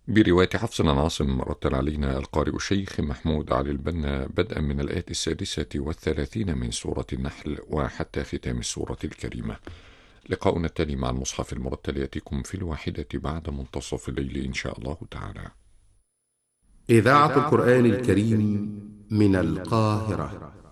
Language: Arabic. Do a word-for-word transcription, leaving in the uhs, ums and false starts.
برواية حفص عن عاصم رتل علينا القارئ الشيخ محمود علي البنا بدءا من الآية السادسة والثلاثين من سورة النحل وحتى ختام السورة الكريمة. لقاؤنا التالي مع المصحف المرتل يأتيكم في الواحدة بعد منتصف الليل إن شاء الله تعالى. إذاعة القرآن الكريم من القاهرة.